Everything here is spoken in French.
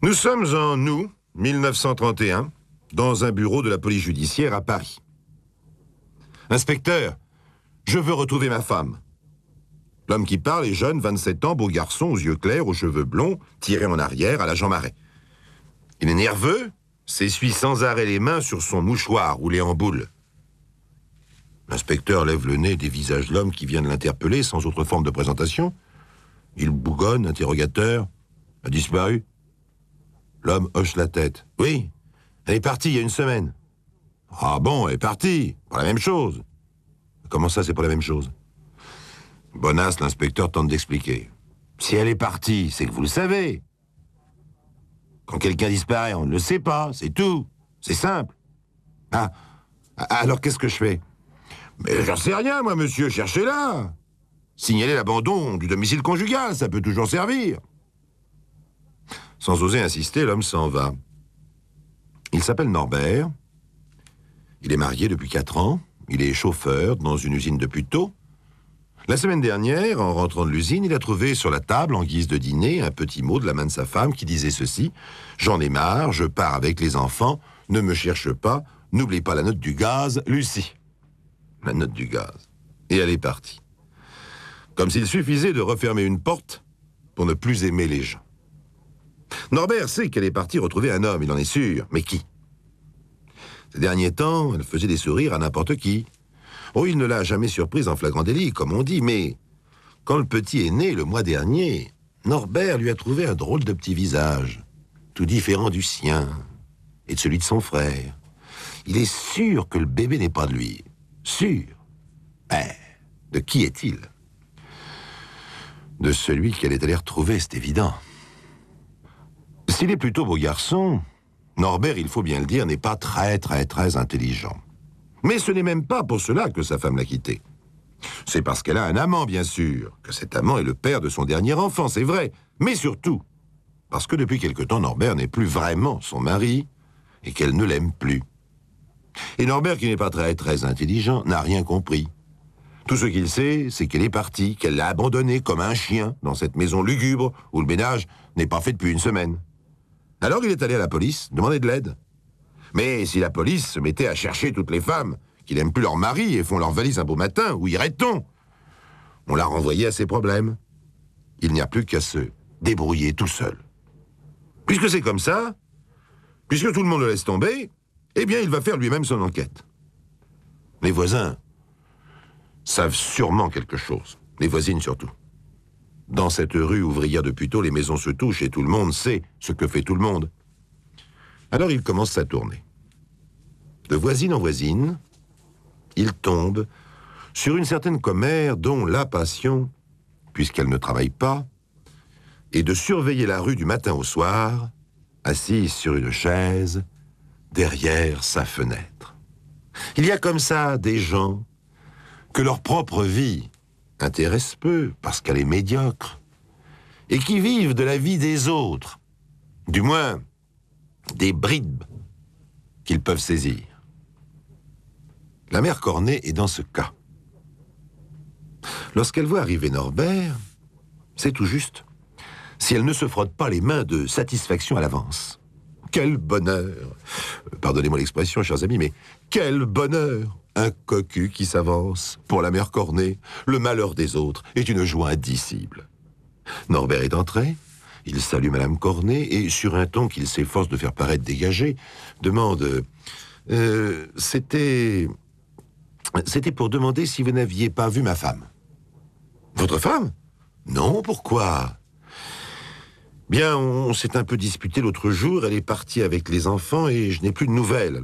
Nous sommes en août 1931, dans un bureau de la police judiciaire à Paris. Inspecteur, je veux retrouver ma femme. L'homme qui parle est jeune, 27 ans, beau garçon, aux yeux clairs, aux cheveux blonds, tirés en arrière, à la Jean Marais. Il est nerveux, s'essuie sans arrêt les mains sur son mouchoir roulé en boule. L'inspecteur lève le nez des visages de l'homme qui vient de l'interpeller sans autre forme de présentation. Il bougonne, interrogateur. A disparu? L'homme hoche la tête. Oui, elle est partie il y a une semaine. Ah bon, elle est partie, pour la même chose. Comment ça, c'est pas la même chose? Bonasse, l'inspecteur tente d'expliquer. Si elle est partie, c'est que vous le savez. Quand quelqu'un disparaît, on ne le sait pas, c'est tout. C'est simple. Ah, alors qu'est-ce que je fais? Mais j'en sais rien, moi, monsieur, cherchez-la. Signaler l'abandon du domicile conjugal, ça peut toujours servir. Sans oser insister, l'homme s'en va. Il s'appelle Norbert. Il est marié depuis 4 ans. Il est chauffeur dans une usine de puteaux. La semaine dernière, en rentrant de l'usine, il a trouvé sur la table, en guise de dîner, un petit mot de la main de sa femme qui disait ceci: « J'en ai marre, je pars avec les enfants, ne me cherche pas, n'oublie pas la note du gaz, Lucie. » La note du gaz. Et elle est partie. Comme s'il suffisait de refermer une porte pour ne plus aimer les gens. Norbert sait qu'elle est partie retrouver un homme, il en est sûr. Mais qui? Ces derniers temps, elle faisait des sourires à n'importe qui. Oh, il ne l'a jamais surprise en flagrant délit, comme on dit, mais quand le petit est né le mois dernier, Norbert lui a trouvé un drôle de petit visage, tout différent du sien et de celui de son frère. Il est sûr que le bébé n'est pas de lui. Sûr. Mais de qui est-il? De celui qu'elle est allée retrouver, c'est évident. S'il est plutôt beau garçon, Norbert, il faut bien le dire, n'est pas très intelligent. Mais ce n'est même pas pour cela que sa femme l'a quitté. C'est parce qu'elle a un amant, bien sûr, que cet amant est le père de son dernier enfant, c'est vrai. Mais surtout, parce que depuis quelque temps, Norbert n'est plus vraiment son mari et qu'elle ne l'aime plus. Et Norbert, qui n'est pas très intelligent, n'a rien compris. Tout ce qu'il sait, c'est qu'elle est partie, qu'elle l'a abandonné comme un chien dans cette maison lugubre où le ménage n'est pas fait depuis une semaine. Alors il est allé à la police, demander de l'aide. Mais si la police se mettait à chercher toutes les femmes qui n'aiment plus leur mari et font leur valise un beau matin, où irait-on? On l'a renvoyé à ses problèmes. Il n'y a plus qu'à se débrouiller tout seul. Puisque c'est comme ça, puisque tout le monde le laisse tomber, eh bien il va faire lui-même son enquête. Les voisins savent sûrement quelque chose, les voisines surtout. Dans cette rue ouvrière de puteaux, les maisons se touchent et tout le monde sait ce que fait tout le monde. Alors il commence sa tournée. De voisine en voisine, il tombe sur une certaine commère dont la passion, puisqu'elle ne travaille pas, est de surveiller la rue du matin au soir, assise sur une chaise, derrière sa fenêtre. Il y a comme ça des gens que leur propre vie intéresse peu, parce qu'elle est médiocre, et qui vivent de la vie des autres, du moins des bribes qu'ils peuvent saisir. La mère Cornet est dans ce cas. Lorsqu'elle voit arriver Norbert, c'est tout juste si elle ne se frotte pas les mains de satisfaction à l'avance. Quel bonheur! Pardonnez-moi l'expression, chers amis, mais quel bonheur! Un cocu qui s'avance. Pour la mère Cornet, le malheur des autres est une joie indicible. Norbert est entré, il salue Madame Cornet et, sur un ton qu'il s'efforce de faire paraître dégagé, demande c'était pour demander si vous n'aviez pas vu ma femme. Votre femme? Non, pourquoi? Bien, on s'est un peu disputé l'autre jour, elle est partie avec les enfants et je n'ai plus de nouvelles.